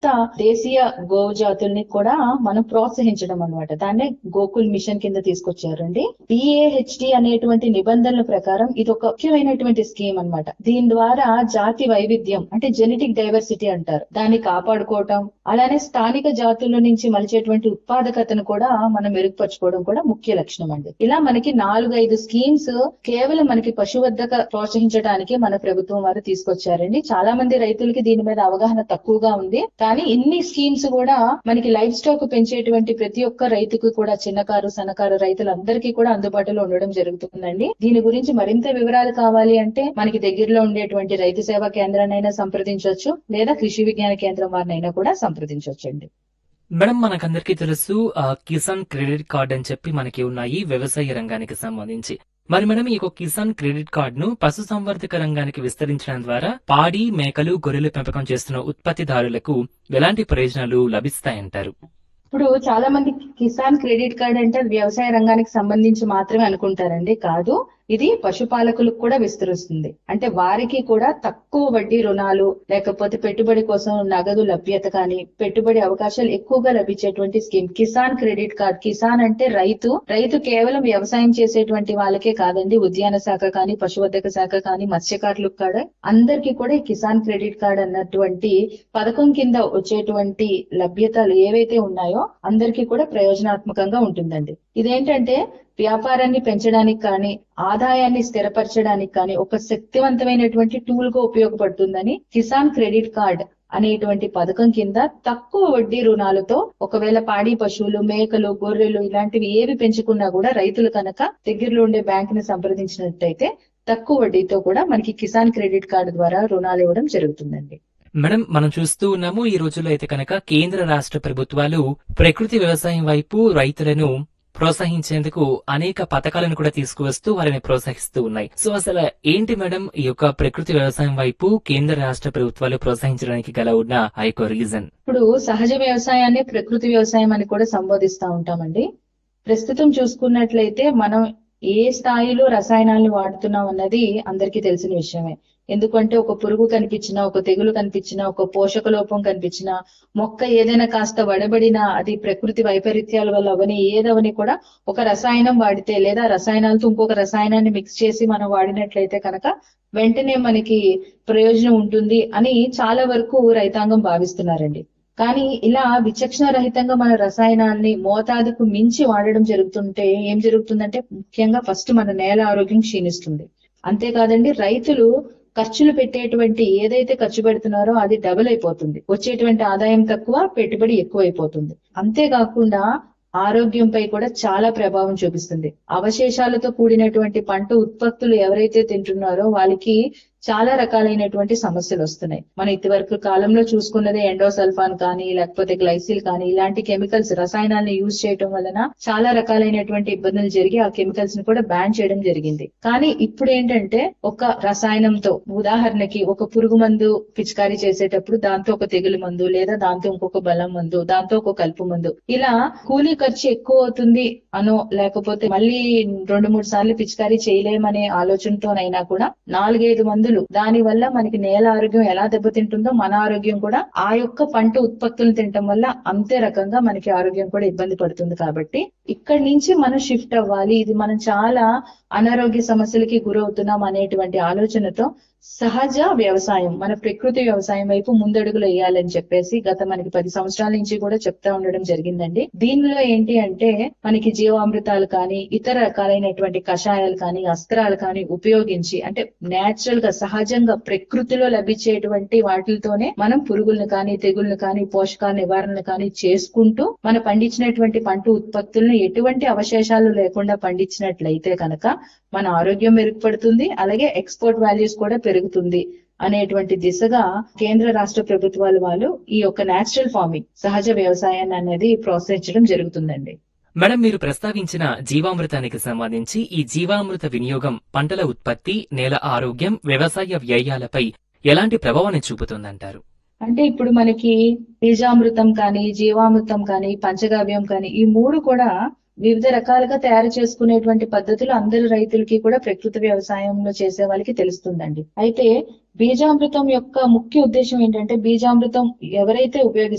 దేశీయ గోవు జాతుల్ని కూడా మనం ప్రోత్సహించడం అన్నమాట. దాన్నే గోకుల్ మిషన్ కింద తీసుకొచ్చారండి. BAHT అనేటువంటి నిబంధనల ప్రకారం ఇది ఒక ముఖ్యమైనటువంటి స్కీమ్ అన్నమాట. దీని ద్వారా జాతి వైవిధ్యం అంటే జెనెటిక్ డైవర్సిటీ అంటారు, దాన్ని కాపాడుకోవటం, అలానే స్థానిక జాతుల నుంచి మలిచేటువంటి ఉత్పాదకతను కూడా మనం మెరుగుపరచుకోవడం కూడా ముఖ్య లక్షణం అండి. ఇలా మనకి 4-5 స్కీమ్స్ కేవలం మనకి పశువర్ధక ప్రోత్సహించడానికి మన ప్రభుత్వం వారు తీసుకొచ్చారండి. చాలా మంది రైతులకి దీని మీద అవగాహన తక్కువగా ఉంది. కానీ ఇన్ని స్కీమ్స్ కూడా మనకి లైఫ్ స్టాక్ పెంచేటువంటి ప్రతి ఒక్క రైతుకు కూడా, చిన్నకారు సన్నకారు రైతులందరికీ కూడా అందుబాటులో ఉండడం జరుగుతుందండి. దీని గురించి మరింత వివరాలు కావాలి అంటే మనకి దగ్గరలో ఉండేటువంటి రైతు సేవా కేంద్రాన్నైనా సంప్రదించవచ్చు, లేదా కృషి విజ్ఞాన కేంద్రం వారినైనా కూడా సంప్రదించవచ్చండి. మేడం, మనకందరికీ తెలుసు కిసాన్ క్రెడిట్ కార్డ్ అని చెప్పి మనకి ఉన్నాయి వ్యవసాయ రంగానికి సంబంధించి. మరి మేడం, ఈ కిసాన్ క్రెడిట్ కార్డ్ ను పశు సంవర్ధక రంగానికి విస్తరించడం ద్వారా పాడి, మేకలు, గొర్రెలు పెంపకం చేస్తున్న ఉత్పత్తిదారులకు ఎలాంటి ప్రయోజనాలు లభిస్తాయంటారు? ఇప్పుడు చాలా మంది కిసాన్ క్రెడిట్ కార్డ్ అంటే వ్యవసాయ రంగానికి సంబంధించి మాత్రమే అనుకుంటారండి. కాదు, ఇది పశుపాలకులకు కూడా విస్తరిస్తుంది. అంటే వారికి కూడా తక్కువ వడ్డీ రుణాలు, లేకపోతే పెట్టుబడి కోసం నగదు లభ్యత కానీ, పెట్టుబడి అవకాశాలు ఎక్కువగా లభించేటువంటి scheme Kisan credit card. Kisan అంటే రైతు కేవలం వ్యవసాయం చేసేటువంటి వాళ్ళకే కాదండి, ఉద్యాన శాఖ కానీ, పశువర్ధక శాఖ కానీ, మత్స్యకారులకు కూడా అందరికీ కూడా ఈ కిసాన్ క్రెడిట్ కార్డ్ అన్నటువంటి పథకం కింద వచ్చేటువంటి లభ్యతలు ఏవైతే ఉన్నాయో అందరికీ కూడా ప్రయోజనాత్మకంగా ఉంటుందండి. ఇదేంటంటే వ్యాపారాన్ని పెంచడానికి కానీ, ఆదాయాన్ని స్థిరపరచడానికి కానీ ఒక శక్తివంతమైనటువంటి టూల్ గా ఉపయోగపడుతుందని కిసాన్ క్రెడిట్ కార్డ్ అనేటువంటి పథకం కింద తక్కువ వడ్డీ రుణాలతో, ఒకవేళ పాడి పశువులు, మేకలు, గొర్రెలు ఇలాంటివి ఏవి పెంచుకున్నా కూడా రైతులు కనుక దగ్గరలో ఉండే బ్యాంక్ ని సంప్రదించినట్టయితే తక్కువ వడ్డీతో కూడా మనకి కిసాన్ క్రెడిట్ కార్డు ద్వారా రుణాలు ఇవ్వడం జరుగుతుందండి. మేడం, మనం చూస్తూ ఉన్నాము ఈ రోజుల్లో అయితే కనుక కేంద్ర రాష్ట్ర ప్రభుత్వాలు ప్రకృతి వ్యవసాయం వైపు రైతులను ప్రోత్సహించేందుకు అనేక పథకాలను కూడా తీసుకువస్తూ వారిని ప్రోత్సహిస్తూ ఉన్నాయి. సో అసలు ఏంటి మేడం ఈ ప్రకృతి వ్యవసాయం వైపు కేంద్ర రాష్ట్ర ప్రభుత్వాలు ప్రోత్సహించడానికి గల ఉన్న ఆ రీజన్? ఇప్పుడు సహజ వ్యవసాయాన్ని ప్రకృతి వ్యవసాయం అని కూడా సంబోధిస్తా ఉంటామండి. ప్రస్తుతం చూసుకున్నట్లయితే మనం ఏ స్థాయిలో రసాయనాలను వాడుతున్నాం అన్నది అందరికీ తెలిసిన విషయమే. ఎందుకంటే ఒక పురుగు కనిపించినా, ఒక తెగులు కనిపించినా, ఒక పోషక లోపం కనిపించినా, మొక్క ఏదైనా కాస్త వడబడినా, అది ప్రకృతి వైపరీత్యాల వల్ల అవని ఏదవని కూడా ఒక రసాయనం వాడితే, లేదా రసాయనాలతో ఇంకొక రసాయనాన్ని మిక్స్ చేసి మనం వాడినట్లయితే కనుక వెంటనే మనకి ప్రయోజనం ఉంటుంది అని చాలా వరకు రైతాంగం భావిస్తున్నారండి. కానీ ఇలా విచక్షణ రహితంగా మన రసాయనాల్ని మోతాదుకు మించి వాడడం జరుగుతుంటే ఏం జరుగుతుందంటే, ముఖ్యంగా ఫస్ట్ మన నేల ఆరోగ్యం క్షీణిస్తుంది. అంతేకాదండి, రైతులు ఖర్చులు పెట్టేటువంటి ఏదైతే ఖర్చు పెడుతున్నారో అది డబుల్ అయిపోతుంది. వచ్చేటువంటి ఆదాయం తక్కువ, పెట్టుబడి ఎక్కువ అయిపోతుంది. అంతేకాకుండా ఆరోగ్యంపై కూడా చాలా ప్రభావం చూపిస్తుంది. అవశేషాలతో కూడినటువంటి పంట ఉత్పత్తులు ఎవరైతే తింటున్నారో వాళ్ళకి చాలా రకాలైనటువంటి సమస్యలు వస్తున్నాయి. మన ఇదివరకు కాలంలో చూసుకున్నదే ఎండోసల్ఫాన్ కానీ, లేకపోతే గ్లైసిల్ కానీ, ఇలాంటి కెమికల్స్ రసాయనాలను యూజ్ చేయడం వలన చాలా రకాలైనటువంటి ఇబ్బందులు జరిగి ఆ కెమికల్స్ ని కూడా బ్యాన్ చేయడం జరిగింది. కానీ ఇప్పుడు ఏంటంటే, ఒక రసాయనంతో, ఉదాహరణకి ఒక పురుగు మందు పిచికారీ చేసేటప్పుడు దాంతో ఒక తెగులు మందు, లేదా దాంతో ఇంకొక బలం మందు, దాంతో ఒక కలుపు మందు, ఇలా కూలీ ఖర్చు ఎక్కువ అవుతుంది అనో, లేకపోతే మళ్ళీ 2-3 సార్లు పిచికారీ చేయలేమనే ఆలోచనతోనైనా కూడా 4-5 మందులు, దాని వల్ల మనకి నేల ఆరోగ్యం ఎలా దెబ్బతింటుందో మన ఆరోగ్యం కూడా ఆ యొక్క పంట ఉత్పత్తులను తినటం వల్ల అంతే రకంగా మనకి ఆరోగ్యం కూడా ఇబ్బంది పడుతుంది. కాబట్టి ఇక్కడి నుంచి మనం షిఫ్ట్ అవ్వాలి. ఇది మనం చాలా అనారోగ్య సమస్యలకి గురవుతున్నాం అనేటువంటి ఆలోచనతో సహజ వ్యవసాయం, మన ప్రకృతి వ్యవసాయం వైపు ముందడుగులు వేయాలని చెప్పేసి గత మనకి 10 సంవత్సరాల నుంచి కూడా చెప్తా ఉండడం జరిగిందండి. దీనిలో ఏంటి అంటే, మనకి జీవామృతాలు కానీ, ఇతర రకాలైనటువంటి కషాయాలు కానీ, అస్త్రాలు కానీ ఉపయోగించి, అంటే నేచురల్ గా సహజంగా ప్రకృతిలో లభించేటువంటి వాటితోనే మనం పురుగులను కానీ, తెగుళ్లను కానీ, పోషకాల నివారణలు కానీ చేసుకుంటూ మన పండించినటువంటి పంట ఉత్పత్తులను ఎటువంటి అవశేషాలు లేకుండా పండించినట్లయితే కనుక మన ఆరోగ్యం మెరుగుపడుతుంది, అలాగే ఎక్స్పోర్ట్ వాల్యూస్ కూడా పెరుగుతుంది అనేటువంటి దిశగా కేంద్ర రాష్ట్ర ప్రభుత్వాలు వాళ్ళు ఈ యొక్క నేచురల్ ఫార్మింగ్, సహజ వ్యవసాయాన్ని అనేది ప్రోత్సహించడం జరుగుతుందండి. మేడం, మీరు ప్రస్తావించిన జీవామృతానికి సంబంధించి ఈ జీవామృత వినియోగం పంటల ఉత్పత్తి, నేల ఆరోగ్యం, వ్యవసాయ వ్యయాలపై ఎలాంటి ప్రభావాన్ని చూపుతుందంటారు? అంటే ఇప్పుడు మనకి బీజామృతం కానీ, జీవామృతం కానీ, పంచగవ్యం కానీ, ఈ 3 కూడా వివిధ రకాలుగా తయారు చేసుకునేటువంటి పద్ధతులు అందరు రైతులకి కూడా ప్రకృతి వ్యవసాయంలో చేసే వాళ్ళకి తెలుస్తుందండి. అయితే బీజామృతం యొక్క ముఖ్య ఉద్దేశం ఏంటంటే, బీజామృతం ఎవరైతే ఉపయోగిస్తారో